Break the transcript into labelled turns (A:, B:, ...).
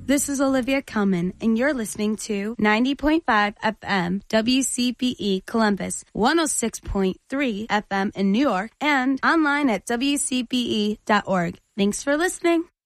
A: This is Olivia Kelman, and you're listening to 90.5 FM WCPE Columbus, 106.3 FM in New York, and online at WCPE.org. Thanks for listening.